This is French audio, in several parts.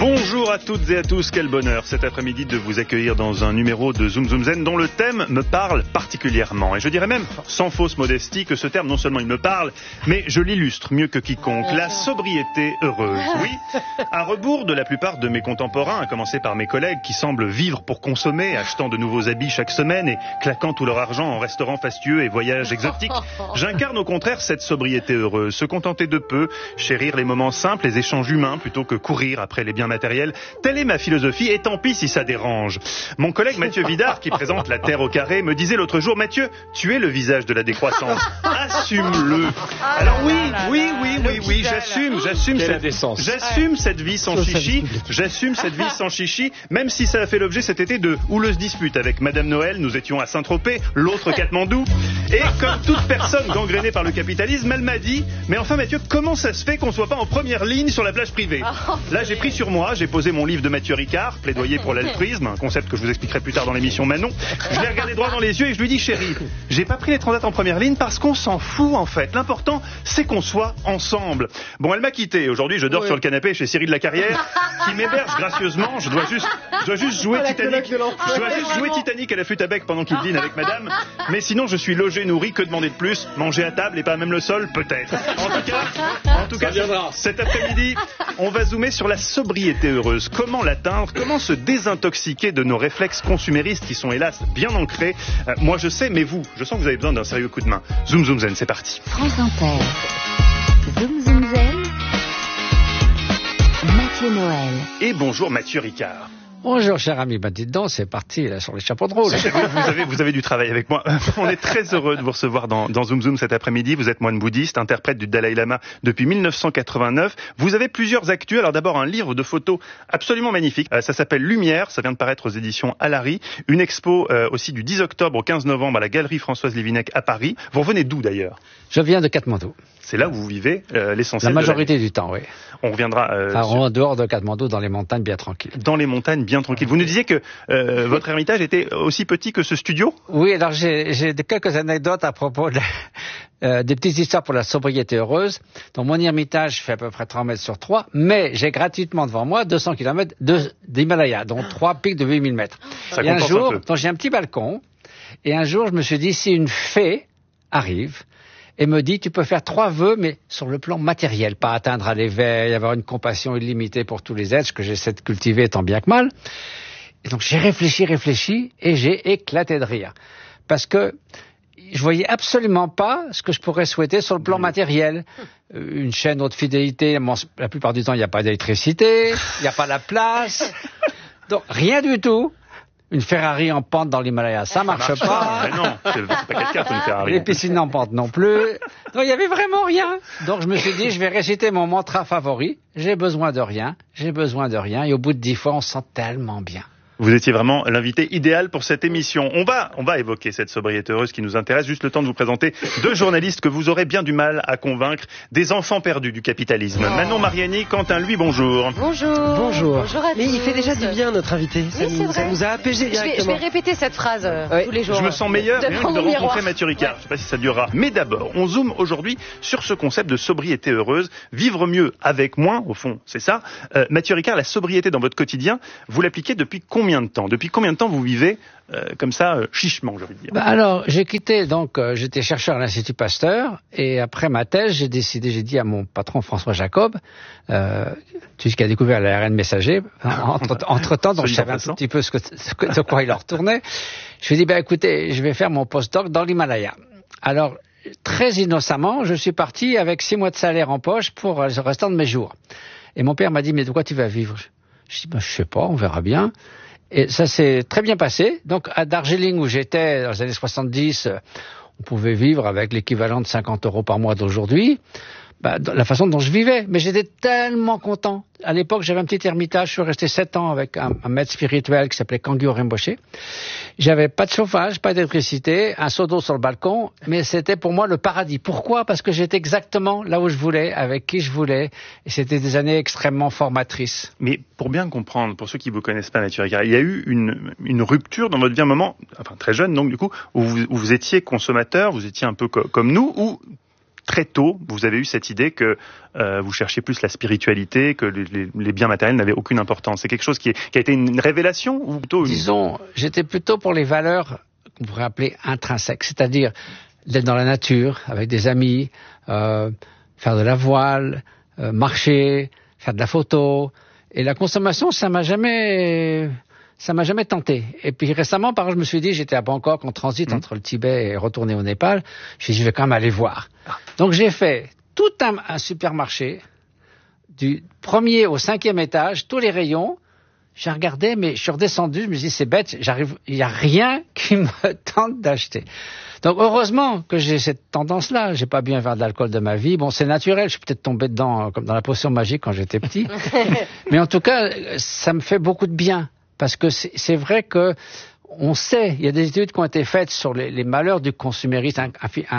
Bonjour à toutes et à tous, quel bonheur cet après-midi de vous accueillir dans un numéro de Zoom Zoom Zen dont le thème me parle particulièrement. Et je dirais même, sans fausse modestie, que ce terme non seulement il me parle, mais je l'illustre mieux que quiconque. La sobriété heureuse. Oui, à rebours de la plupart de mes contemporains, à commencer par mes collègues qui semblent vivre pour consommer, achetant de nouveaux habits chaque semaine et claquant tout leur argent en restaurants fastueux et voyages exotiques, j'incarne au contraire cette sobriété heureuse, se contenter de peu, chérir les moments simples, les échanges humains, plutôt que courir après les biens matériels. Telle est ma philosophie, et tant pis si ça dérange. Mon collègue Mathieu Vidard, qui présente La Terre au carré, me disait l'autre jour: Mathieu, tu es le visage de la décroissance. Assume-le. Alors oui, j'assume cette vie sans chichi. J'assume cette vie sans chichi, même si ça a fait l'objet cet été de houleuses disputes avec Madame Noël. Nous étions à Saint-Tropez, l'autre Katmandou. Et comme toute personne gangrénée par le capitalisme, elle m'a dit: mais enfin Mathieu, comment ça se fait qu'on soit pas en première ligne sur la plage privée? Là, j'ai pris sur moi, j'ai posé mon livre de Mathieu Ricard, Plaidoyer pour l'altruisme, un concept que je vous expliquerai plus tard dans l'émission Manon. Je l'ai regardé droit dans les yeux et je lui dis: chérie, j'ai pas pris les transats en première ligne parce qu'on s'en fout en fait. L'important, c'est qu'on soit ensemble. Bon, elle m'a quitté. Aujourd'hui, je dors sur le canapé chez Cyril Lacarrière, qui m'héberge gracieusement. Je dois juste jouer Titanic. Je dois juste jouer Titanic à la flûte à bec pendant qu'il dîne avec madame. Mais sinon, je suis logé, nourri, que demander de plus? Manger à table et pas même le sol? Peut-être. En tout cas, cet après-midi, on va zoomer sur la sobriété heureuse. Comment l'atteindre? Comment se désintoxiquer de nos réflexes consuméristes qui sont hélas bien ancrés? Moi je sais, mais vous, je sens que vous avez besoin d'un sérieux coup de main. Zoom Zoom Zen, c'est parti. France Inter. Zoom Zoom Zen. Mathieu Noël. Et bonjour Mathieu Ricard. Bonjour cher ami, dites donc, c'est parti là sur les chapeaux de roue. Vous avez du travail avec moi. On est très heureux de vous recevoir dans Zoom Zoom cet après-midi. Vous êtes moine bouddhiste, interprète du Dalai Lama depuis 1989. Vous avez plusieurs actus. Alors d'abord un livre de photos absolument magnifique. Ça s'appelle Lumière, ça vient de paraître aux éditions Alary. Une expo aussi du 10 octobre au 15 novembre à la Galerie Françoise Lévinec à Paris. Vous revenez d'où d'ailleurs? Je viens de Katmandou. C'est là où vous vivez l'essentiel. La majorité du temps, oui. On reviendra en dehors de Katmandou, dans les montagnes bien tranquilles. Dans les montagnes bien tranquilles. Vous nous disiez que votre ermitage était aussi petit que ce studio? Oui, alors j'ai quelques anecdotes à propos des petites histoires pour la sobriété heureuse. Donc mon ermitage fait à peu près 3 mètres sur 3, mais j'ai gratuitement devant moi 200 km d'Himalaya, dont 3 pics de 8000 mètres. Ça et un jour, un peu. j'ai un petit balcon, et un jour je me suis dit, si une fée arrive et me dit: tu peux faire 3 vœux, mais sur le plan matériel, pas atteindre à l'éveil, avoir une compassion illimitée pour tous les êtres, que j'essaie de cultiver tant bien que mal. Et donc j'ai réfléchi, et j'ai éclaté de rire. Parce que je voyais absolument pas ce que je pourrais souhaiter sur le plan matériel. Une chaîne haute fidélité, la plupart du temps, il n'y a pas d'électricité, il n'y a pas la place. Donc rien du tout. Une Ferrari en pente dans l'Himalaya, ça marche pas. Mais non, c'est pas quelqu'un qui une Ferrari. Les piscines en pente non plus. Donc il y avait vraiment rien. Donc je me suis dit, je vais réciter mon mantra favori. J'ai besoin de rien. Et au bout de 10 fois, on se sent tellement bien. Vous étiez vraiment l'invité idéal pour cette émission. On va évoquer cette sobriété heureuse qui nous intéresse. Juste le temps de vous présenter 2 journalistes que vous aurez bien du mal à convaincre, des enfants perdus du capitalisme. Manon Mariani, Quentin Lui, bonjour. Bonjour. Bonjour. Bonjour à tous. Mais il fait déjà du bien, notre invité. Oui, Ça nous a apaisé directement. Je vais répéter cette phrase tous les jours. Je me sens meilleur rien devant que de mon rencontrer miroir. Mathieu Ricard. Je ne sais pas si ça durera. Mais d'abord, on zoome aujourd'hui sur ce concept de sobriété heureuse. Vivre mieux avec moins, au fond, c'est ça. Mathieu Ricard, la sobriété dans votre quotidien, vous l'appliquez depuis combien de temps? Depuis combien de temps vous vivez comme ça, chichement, j'ai envie de dire? Alors, j'ai quitté, j'étais chercheur à l'Institut Pasteur, et après ma thèse, j'ai dit à mon patron François Jacob, celui qui a découvert l'ARN messager, entre-temps, donc je savais un tout petit peu de quoi il en retournait, je lui ai dit, écoutez, je vais faire mon postdoc dans l'Himalaya. Alors, très innocemment, je suis parti avec 6 mois de salaire en poche pour le restant de mes jours. Et mon père m'a dit, mais de quoi tu vas vivre? Je dis, je sais pas, on verra bien. Et ça s'est très bien passé. Donc, à Darjeeling, où j'étais dans les années 70, on pouvait vivre avec l'équivalent de 50 € par mois d'aujourd'hui. La façon dont je vivais. Mais j'étais tellement content. À l'époque, j'avais un petit ermitage. Je suis resté 7 ans avec un maître spirituel qui s'appelait Kangyo Rinpoche. J'avais pas de chauffage, pas d'électricité, un seau d'eau sur le balcon, mais c'était pour moi le paradis. Pourquoi? Parce que j'étais exactement là où je voulais, avec qui je voulais, et c'était des années extrêmement formatrices. Mais pour bien comprendre, pour ceux qui vous connaissent pas, Mathieu Ricard, il y a eu une rupture dans votre vie, un moment, enfin très jeune donc du coup, où vous étiez consommateur, vous étiez un peu comme nous, ou très tôt, vous avez eu cette idée que vous cherchiez plus la spiritualité, que les biens matériels n'avaient aucune importance. C'est quelque chose qui a été une révélation ou plutôt Disons, j'étais plutôt pour les valeurs qu'on pourrait appeler intrinsèques, c'est-à-dire d'être dans la nature, avec des amis, faire de la voile, marcher, faire de la photo. Et la consommation, ça m'a jamais tenté. Et puis récemment, par exemple, je me suis dit, j'étais à Bangkok en transit entre le Tibet et retourner au Népal. J'ai dit, je vais quand même aller voir. Donc j'ai fait tout un supermarché, du 1er au 5e étage, tous les rayons. J'ai regardé, mais je suis redescendu, je me suis dit, c'est bête, il n'y a rien qui me tente d'acheter. Donc heureusement que j'ai cette tendance-là. J'ai pas bu un verre d'alcool de ma vie. Bon, c'est naturel, je suis peut-être tombé dedans comme dans la potion magique quand j'étais petit. Mais en tout cas, ça me fait beaucoup de bien. Parce que c'est vrai que on sait, il y a des études qui ont été faites sur les malheurs du consumérisme.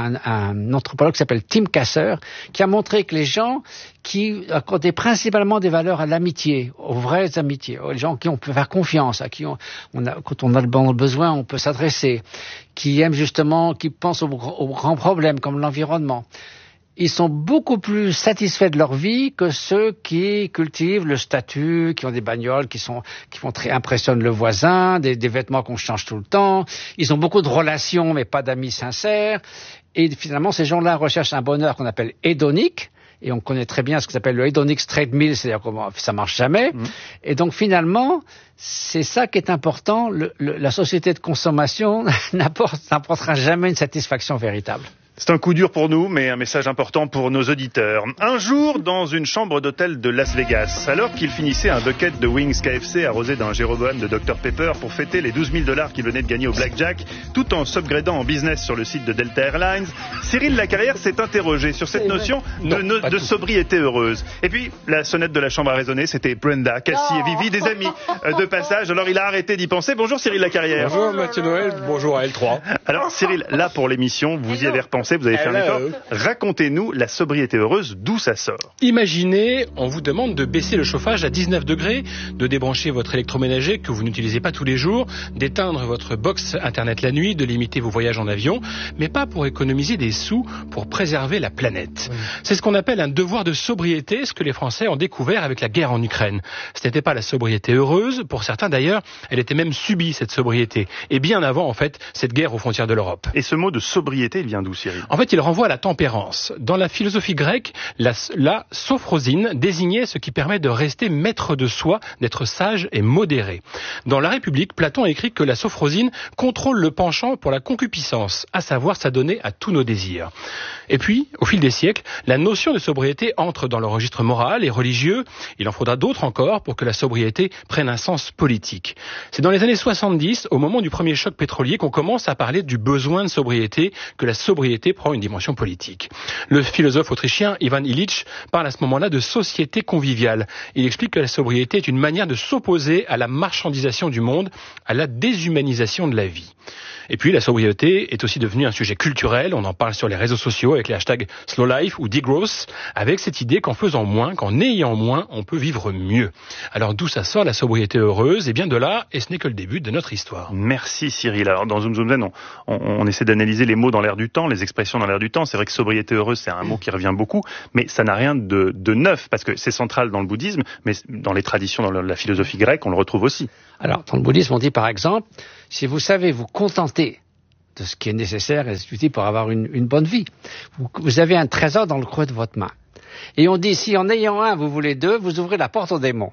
Un anthropologue qui s'appelle Tim Kasser, qui a montré que les gens qui accordaient principalement des valeurs à l'amitié, aux vraies amitiés, aux gens qui on peut faire confiance, à qui quand on a le besoin, on peut s'adresser, qui aiment justement, qui pensent aux grands problèmes comme l'environnement, ils sont beaucoup plus satisfaits de leur vie que ceux qui cultivent le statut, qui ont des bagnoles qui impressionnent le voisin, des vêtements qu'on change tout le temps. Ils ont beaucoup de relations, mais pas d'amis sincères. Et finalement, ces gens-là recherchent un bonheur qu'on appelle hédonique. Et on connaît très bien ce que s'appelle le hedonic treadmill, c'est-à-dire comment ça marche jamais. Et donc finalement, c'est ça qui est important. La société de consommation n'apportera jamais une satisfaction véritable. C'est un coup dur pour nous, mais un message important pour nos auditeurs. Un jour, dans une chambre d'hôtel de Las Vegas, alors qu'il finissait un bucket de wings KFC arrosé d'un Jéroboam de Dr Pepper pour fêter les 12 000 $ qu'il venait de gagner au blackjack, tout en s'upgradant en business sur le site de Delta Airlines, Cyril Lacarrière s'est interrogé sur cette notion de sobriété heureuse. Et puis, la sonnette de la chambre a résonné, c'était Brenda, Cassie et Vivi, des amis de passage. Alors il a arrêté d'y penser. Bonjour Cyril Lacarrière. Bonjour Mathieu Noël, bonjour à L3. Alors Cyril, là pour l'émission, vous y avez repensé, vous avez fait un effort. Racontez-nous la sobriété heureuse, d'où ça sort. Imaginez, on vous demande de baisser le chauffage à 19 degrés, de débrancher votre électroménager que vous n'utilisez pas tous les jours, d'éteindre votre box internet la nuit, de limiter vos voyages en avion, mais pas pour économiser des sous, pour préserver la planète. C'est ce qu'on appelle un devoir de sobriété, ce que les Français ont découvert avec la guerre en Ukraine. Ce n'était pas la sobriété heureuse, pour certains d'ailleurs, elle était même subie cette sobriété. Et bien avant en fait, cette guerre aux frontières de l'Europe. Et ce mot de sobriété, il vient d'où Cyril ? En fait, il renvoie à la tempérance. Dans la philosophie grecque, la sophrosine désignait ce qui permet de rester maître de soi, d'être sage et modéré. Dans La République, Platon a écrit que la sophrosine contrôle le penchant pour la concupiscence, à savoir s'adonner à tous nos désirs. Et puis, au fil des siècles, la notion de sobriété entre dans le registre moral et religieux. Il en faudra d'autres encore pour que la sobriété prenne un sens politique. C'est dans les années 70, au moment du premier choc pétrolier, qu'on commence à parler du besoin de sobriété, que la sobriété prend une dimension politique. Le philosophe autrichien Ivan Illich parle à ce moment-là de société conviviale. Il explique que la sobriété est une manière de s'opposer à la marchandisation du monde, à la déshumanisation de la vie. Et puis la sobriété est aussi devenue un sujet culturel, on en parle sur les réseaux sociaux avec les hashtags Slow Life ou Degrowth, avec cette idée qu'en faisant moins, qu'en ayant moins, on peut vivre mieux. Alors d'où ça sort la sobriété heureuse ? Et bien de là, et ce n'est que le début de notre histoire. Merci Cyril. Alors dans Zoom Zoom Zen, on essaie d'analyser les mots dans l'air du temps, les expressions dans l'air du temps. C'est vrai que sobriété heureuse, c'est un mot qui revient beaucoup, mais ça n'a rien de neuf, parce que c'est central dans le bouddhisme, mais dans les traditions, dans la philosophie grecque, on le retrouve aussi. Alors dans le bouddhisme, on dit par exemple, si vous savez vous contenter de ce qui est nécessaire et utile pour avoir une bonne vie, vous avez un trésor dans le creux de votre main. Et on dit, si en ayant un, vous voulez deux, vous ouvrez la porte aux démons.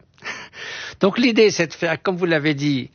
Donc l'idée, c'est de faire, comme vous l'avez dit,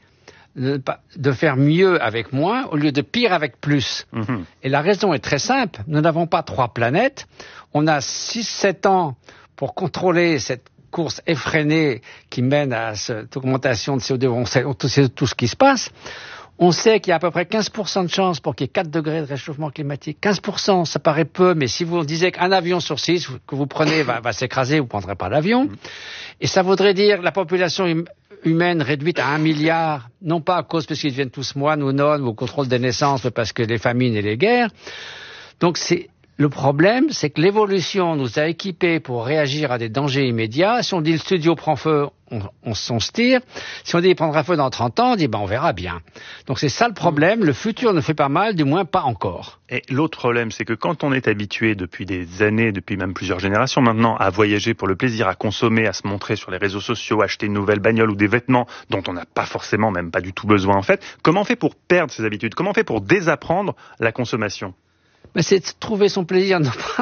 de faire mieux avec moins au lieu de pire avec plus. Et la raison est très simple. Nous n'avons pas 3 planètes. On a 6-7 ans pour contrôler cette course effrénée qui mène à cette augmentation de CO2. On sait tout ce qui se passe. On sait qu'il y a à peu près 15% de chance pour qu'il y ait 4 degrés de réchauffement climatique. 15%, ça paraît peu, mais si vous disiez qu'un avion sur 6 que vous prenez va s'écraser, vous ne prendrez pas l'avion. Et ça voudrait dire la population humaine réduite à 1 milliard, non pas à cause parce qu'ils deviennent tous moines ou nonnes ou au contrôle des naissances, mais parce que les famines et les guerres. Donc Le problème, c'est que l'évolution nous a équipés pour réagir à des dangers immédiats. Si on dit le studio prend feu, on se tire. Si on dit il prendra feu dans 30 ans, on dit on verra bien. Donc c'est ça le problème. Le futur ne fait pas mal, du moins pas encore. Et l'autre problème, c'est que quand on est habitué depuis des années, depuis même plusieurs générations maintenant, à voyager pour le plaisir, à consommer, à se montrer sur les réseaux sociaux, acheter une nouvelle bagnole ou des vêtements dont on n'a pas forcément, même pas du tout besoin en fait, comment on fait pour perdre ces habitudes? Comment on fait pour désapprendre la consommation? Mais c'est de trouver son plaisir.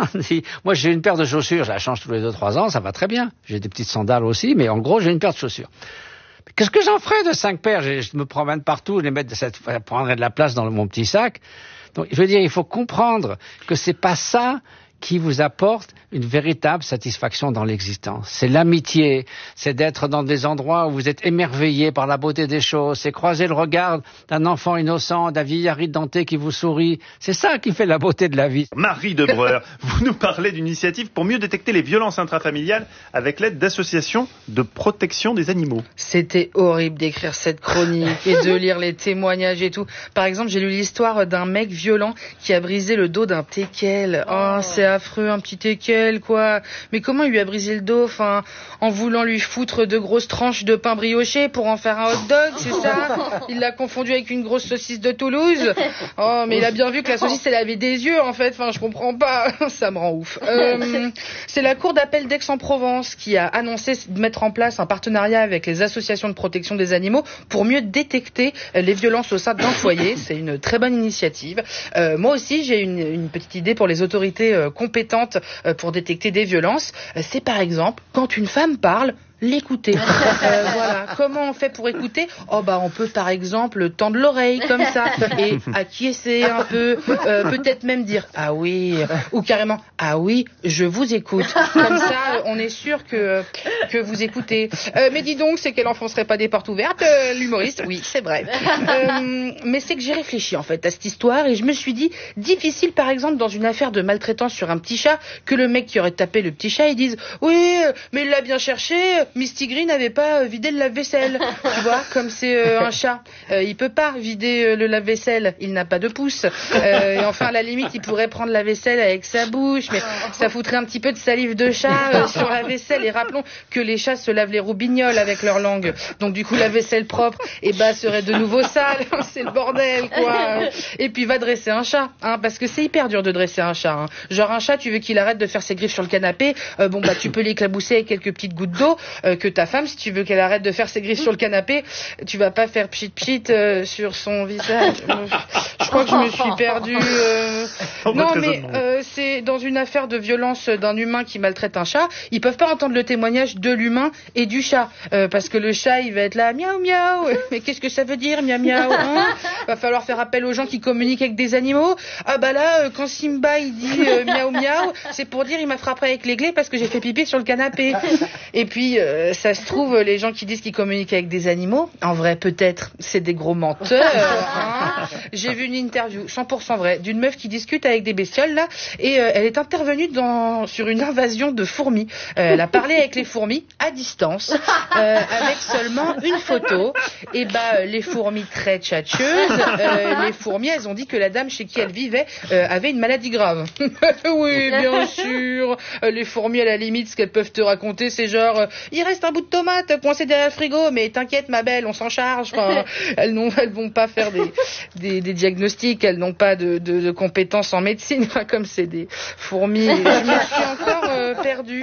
Moi, j'ai une paire de chaussures, je la change tous les 2-3 ans, ça va très bien. J'ai des petites sandales aussi, mais en gros, j'ai une paire de chaussures. Mais qu'est-ce que j'en ferais de 5 paires? Je me promène partout, ça prendrait de la place dans mon petit sac. Donc, je veux dire, il faut comprendre que c'est pas ça qui vous apporte une véritable satisfaction dans l'existence. C'est l'amitié, c'est d'être dans des endroits où vous êtes émerveillé par la beauté des choses, c'est croiser le regard d'un enfant innocent, d'un vieillard denté qui vous sourit. C'est ça qui fait la beauté de la vie. Marie de Breur, vous nous parlez d'une initiative pour mieux détecter les violences intrafamiliales avec l'aide d'associations de protection des animaux. C'était horrible d'écrire cette chronique et de lire les témoignages et tout. Par exemple, j'ai lu l'histoire d'un mec violent qui a brisé le dos d'un teckel. Oh, c'est affreux, un petit teckel, quoi. Mais comment il lui a brisé le dos? Enfin, en voulant lui foutre de grosses tranches de pain brioché pour en faire un hot dog, c'est ça? Il l'a confondu avec une grosse saucisse de Toulouse. Oh, mais il a bien vu que la saucisse, elle avait des yeux, en fait. Enfin, je comprends pas. Ça me rend ouf. C'est la cour d'appel d'Aix-en-Provence qui a annoncé de mettre en place un partenariat avec les associations de protection des animaux pour mieux détecter les violences au sein d'un foyer. C'est une très bonne initiative. Moi aussi, j'ai une petite idée pour les autorités compétentes pour détecter des violences. C'est par exemple, quand une femme parle, l'écouter. Voilà. Comment on fait pour écouter? On peut par exemple tendre l'oreille comme ça et acquiescer un peu, peut-être même dire ah oui, ou carrément ah oui, je vous écoute. Comme ça, on est sûr que vous écoutez. Mais dis donc, c'est qu'elle enfoncerait pas des portes ouvertes, l'humoriste? Oui, c'est vrai. Mais c'est que j'ai réfléchi en fait à cette histoire et je me suis dit difficile par exemple dans une affaire de maltraitance sur un petit chat que le mec qui aurait tapé le petit chat il dise oui, mais il l'a bien cherché. Misty Green n'avait pas vidé le lave-vaisselle, tu vois, comme c'est un chat. Il peut pas vider le lave-vaisselle, il n'a pas de pouce. Et enfin, à la limite, il pourrait prendre la vaisselle avec sa bouche, mais ça foutrait un petit peu de salive de chat sur la vaisselle. Et rappelons que les chats se lavent les roubignoles avec leur langue. Donc du coup, la vaisselle propre, serait de nouveau sale. C'est le bordel, quoi. Et puis, va dresser un chat, hein, parce que c'est hyper dur de dresser un chat. Hein. Genre un chat, tu veux qu'il arrête de faire ses griffes sur le canapé, tu peux l'éclabousser avec quelques petites gouttes d'eau. Que ta femme, si tu veux qu'elle arrête de faire ses griffes sur le canapé, tu vas pas faire pchit sur son visage. Je crois que je me suis perdue. Non, mais c'est dans une affaire de violence d'un humain qui maltraite un chat, ils peuvent pas entendre le témoignage de l'humain et du chat, parce que le chat, il va être là, miaou miaou. Mais qu'est-ce que ça veut dire, miaou miaou, hein? Va falloir faire appel aux gens qui communiquent avec des animaux. Quand Simba il dit miaou miaou, c'est pour dire il m'a frappé avec l'églé parce que j'ai fait pipi sur le canapé. Et puis ça se trouve, les gens qui disent qu'ils communiquent avec des animaux, en vrai, peut-être, c'est des gros menteurs. Hein. J'ai vu une interview, 100% vrai, d'une meuf qui discute avec des bestioles, là, et elle est intervenue sur une invasion de fourmis. Elle a parlé avec les fourmis, à distance, avec seulement une photo. Et les fourmis très tchatcheuses, les fourmis, elles ont dit que la dame chez qui elles vivaient avait une maladie grave. Oui, bien sûr. Les fourmis, à la limite, ce qu'elles peuvent te raconter, c'est genre... il reste un bout de tomate coincé derrière le frigo, mais t'inquiète ma belle, on s'en charge. Enfin, elles vont pas faire des diagnostics, elles n'ont pas de compétences en médecine, comme c'est des fourmis. Je me suis encore perdue.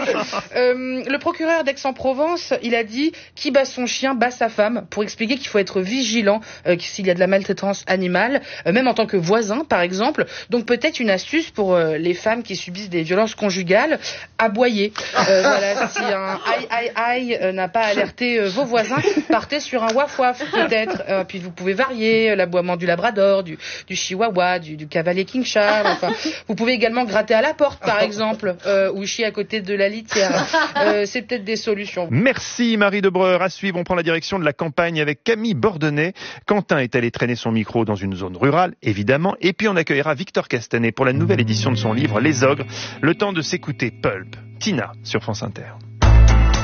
Le procureur d'Aix-en-Provence, il a dit qui bat son chien bat sa femme, pour expliquer qu'il faut être vigilant s'il y a de la maltraitance animale, même en tant que voisin par exemple. Donc peut-être une astuce pour les femmes qui subissent des violences conjugales, aboyer. Voilà, si un aïe n'a pas alerté vos voisins, partez sur un waf-waf peut-être. Puis vous pouvez varier l'aboiement du labrador, du chihuahua, du cavalier King Charles. Enfin, vous pouvez également gratter à la porte par exemple, ou chier à côté de la litière. C'est peut-être des solutions. Merci Marie de Breur. À suivre, on prend la direction de la campagne avec Camille Bordenay. Quentin est allé traîner son micro dans une zone rurale, évidemment, et puis on accueillera Victor Castanet pour la nouvelle édition de son livre Les Ogres. Le temps de s'écouter Pulp. Tina sur France Inter.